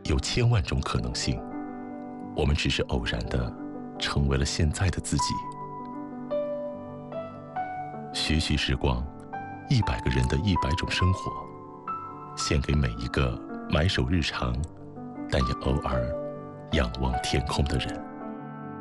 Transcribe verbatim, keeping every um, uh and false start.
有千万种可能性，我们只是偶然的成为了现在的自己。徐徐时光，一百个人的一百种生活，献给每一个埋首日常，但也偶尔仰望天空的人。